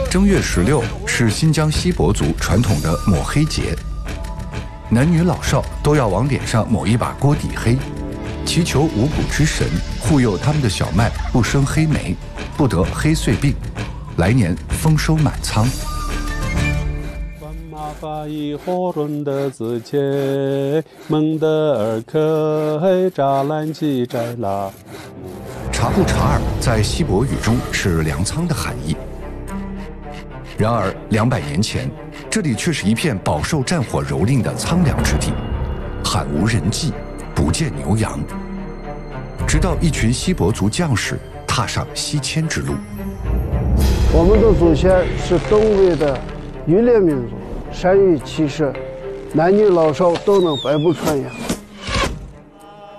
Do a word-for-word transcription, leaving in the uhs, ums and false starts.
正月十六是新疆锡伯族传统的抹黑节，男女老少都要往脸上抹一把锅底黑，祈求五谷之神护佑他们的小麦不生黑霉，不得黑穗病，来年丰收满仓。 法以火润的自切蒙德尔克扎兰基摘拉。 察布查尔在锡伯语中是粮仓的含义。然而两百年前，这里却是一片饱受战火蹂躏的苍凉之地，罕无人迹，不见牛羊。直到一群锡伯族将士踏上西迁之路。 我们的祖先是东魏的渔猎民族，善于骑射，男女老少都能百步穿杨。